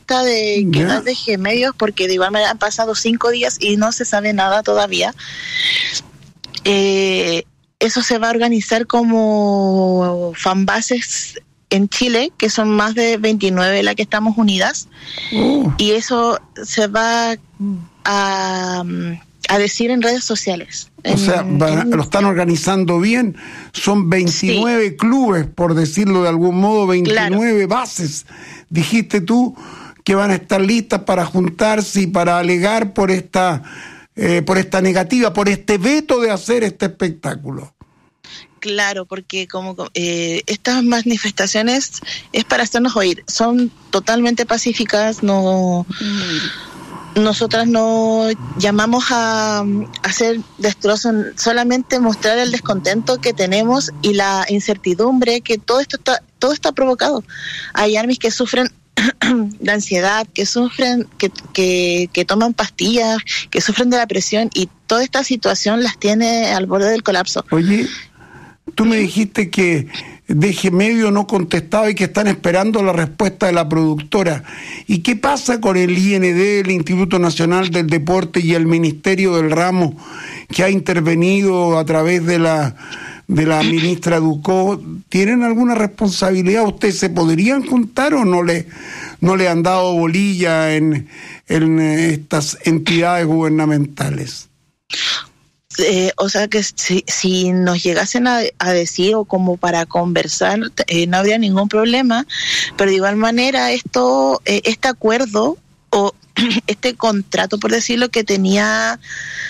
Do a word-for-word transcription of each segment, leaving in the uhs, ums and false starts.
esta de que Ya. no es de medios, porque de igual manera han pasado cinco días y no se sabe nada todavía. Eh, eso se va a organizar como fanbases en Chile, que son más de veintinueve las que estamos unidas, Oh. y eso se va a, a decir en redes sociales. O En, sea, va, en, lo están organizando bien. Son veintinueve sí. clubes, por decirlo de algún modo, veintinueve claro. bases. Dijiste tú que van a estar listas para juntarse y para alegar por esta, eh, por esta negativa, por este veto de hacer este espectáculo. Claro, porque como eh, estas manifestaciones es para hacernos oír, son totalmente pacíficas, no... Mm. Nosotras no llamamos a, a hacer destrozos, solamente mostrar el descontento que tenemos y la incertidumbre que todo esto está, todo está provocado. Hay armies que sufren de ansiedad, que sufren, que, que, que toman pastillas, que sufren de la presión, y toda esta situación las tiene al borde del colapso. Oye, tú me dijiste que D G Medio no contestaba y que están esperando la respuesta de la productora. ¿Y qué pasa con el I N D, el Instituto Nacional del Deporte, y el Ministerio del Ramo, que ha intervenido a través de la de la ministra Ducó? ¿Tienen alguna responsabilidad? ¿Ustedes se podrían juntar o no le no le han dado bolilla en, en estas entidades gubernamentales? Eh, o sea que si, si nos llegasen a, a decir o como para conversar, eh, no habría ningún problema, pero de igual manera esto, eh, este acuerdo o este contrato, por decirlo, que tenía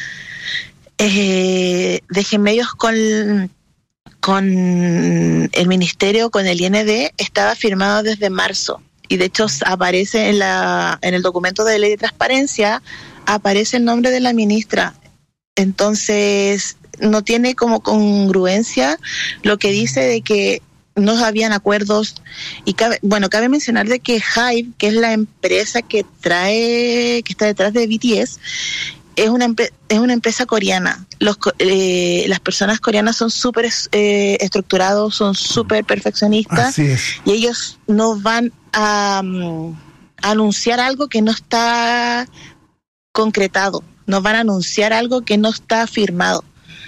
eh, D G Medios con, con el Ministerio, con el I N D, estaba firmado desde marzo, y de hecho aparece en, la, en el documento de ley de transparencia, aparece el nombre de la ministra. Entonces, no tiene como congruencia lo que dice de que no habían acuerdos. Y cabe, bueno, cabe mencionar de que Hive, que es la empresa que trae, que está detrás de B T S, es una es una empresa coreana. Los eh, las personas coreanas son súper eh, estructurados, son súper perfeccionistas. Así es. Y ellos no van a, um, a anunciar algo que no está concretado. Nos van a anunciar algo que no está firmado.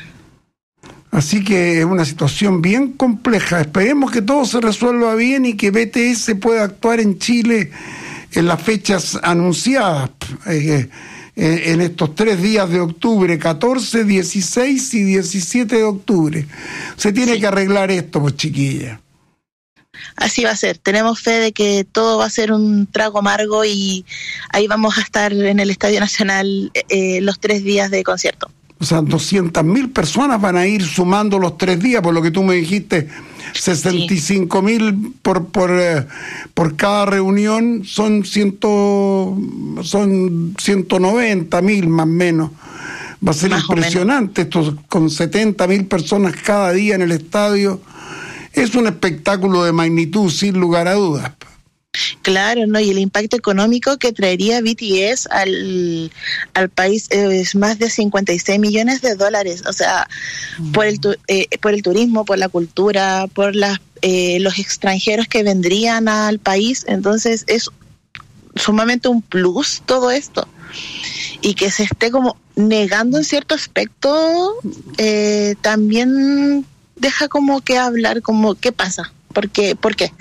Así que es una situación bien compleja. Esperemos que todo se resuelva bien y que B T S pueda actuar en Chile en las fechas anunciadas, eh, eh, en estos tres días de octubre, catorce, dieciséis y diecisiete de octubre. Se tiene sí. que arreglar esto, pues, chiquilla. Así va a ser. Tenemos fe de que todo va a ser un trago amargo, y ahí vamos a estar en el Estadio Nacional eh, los tres días de concierto. O sea, doscientas mil personas van a ir sumando los tres días, por lo que tú me dijiste, sesenta y cinco mil sí. por por eh, por cada reunión, son ciento son ciento noventa mil más o menos. Va a ser más impresionante esto, con setenta mil personas cada día en el estadio. Es un espectáculo de magnitud, sin lugar a dudas. Claro, ¿no? Y el impacto económico que traería B T S al, al país es más de cincuenta y seis millones de dólares. O sea, mm. por el eh, por el turismo, por la cultura, por las eh, los extranjeros que vendrían al país. Entonces es sumamente un plus todo esto. Y que se esté como negando en cierto aspecto, eh, también deja como que hablar, como ¿qué pasa? ¿Por qué? ¿Por qué?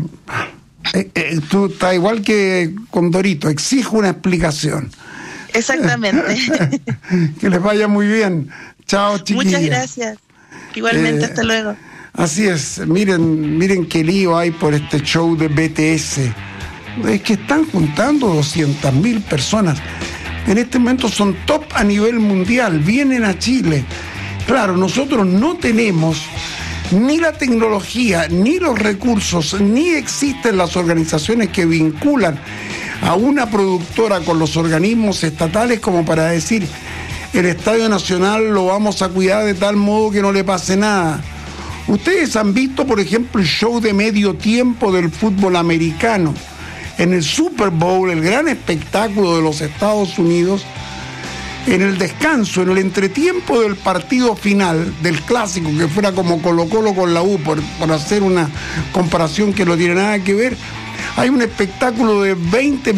Eh, eh, tú estás igual que con Dorito, exijo una explicación. Exactamente. Que les vaya muy bien. Chao, chiquillas. Muchas gracias. Igualmente, eh, hasta luego. Así es. Miren, miren qué lío hay por este show de B T S. Es que están juntando doscientas mil personas. En este momento son top a nivel mundial. Vienen a Chile. Claro, nosotros no tenemos ni la tecnología, ni los recursos, ni existen las organizaciones que vinculan a una productora con los organismos estatales como para decir, el Estadio Nacional lo vamos a cuidar de tal modo que no le pase nada. Ustedes han visto, por ejemplo, el show de medio tiempo del fútbol americano. En el Super Bowl, el gran espectáculo de los Estados Unidos, en el descanso, en el entretiempo del partido final, del clásico, que fuera como Colo-Colo con la U, por, por hacer una comparación que no tiene nada que ver, hay un espectáculo de veinte